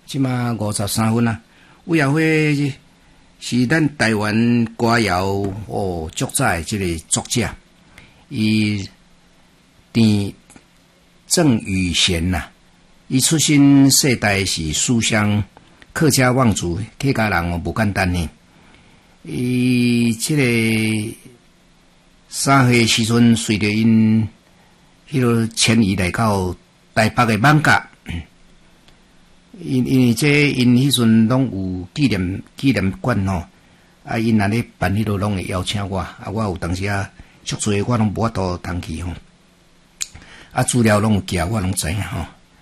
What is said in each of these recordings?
即马53分啊。委员会是咱台湾歌谣作者即个作者，伊郑宇贤呐，伊出身世代是书香客家望族，客家人无简单呢。伊即个3岁时阵，随着因迄落迁移来到台北的艋舺。因迄阵拢有纪念馆吼，啊，因若咧办迄落拢会邀请我，啊，我有当时足侪我拢无法度通去吼，啊，资料拢有寄，我拢知影吼。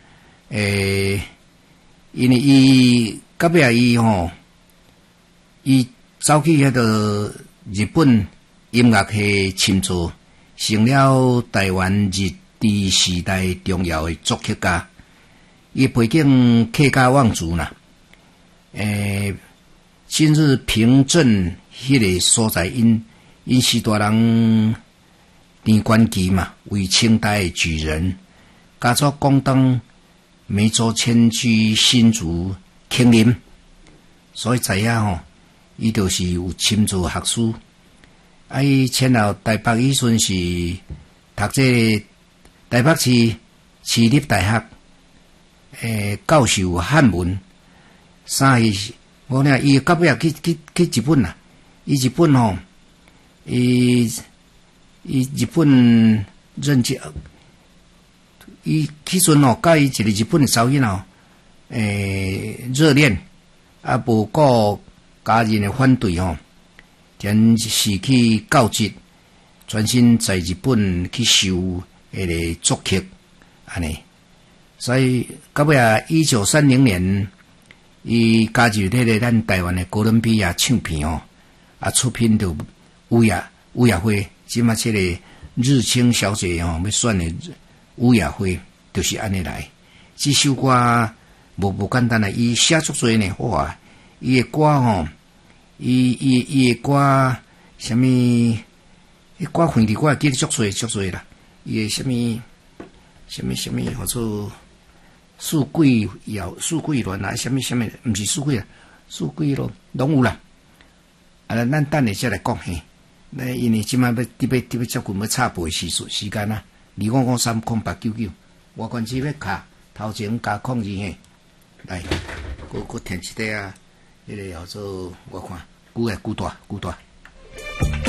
因为伊到尾伊走去迄个日本音乐系深造，成了台湾日治时代重要的作曲家。伊背景客家望族啦，今日平镇迄个所在因是大人田官基嘛，为清代的举人，家族广东梅州迁居新竹垦林，所以知影吼，伊就是有深造学识。啊，伊迁到台北以前是读这台北市市立大学。教授汉文，3岁我俩伊到尾去日本啦。伊日本吼，伊日本任职，伊迄阵吼，甲伊一个日本的查某囡仔，热恋，啊，无顾家人的反对吼，全是去教职，专心在日本去修迄个作曲，安尼。所以到尾1930年，伊加入迄个咱台湾的哥伦比亚唱片哦，啊出品着乌雅辉，即马这个日清小姐哦要选的乌雅辉，就是安尼来。这首歌无简单啊，伊写足多呢，哇！伊的歌吼，伊的歌什么？迄歌番的歌记得足多啦。伊的什么叫做？四季鸾啊，什么，毋是四季啊，四季咯，拢有啦。啊，咱等下再来讲嘿。那因为即摆要接近要插播时间啊，25530899，我关机要卡头前加控制嘿。来，佮填一块啊，迄个叫做我看，古大。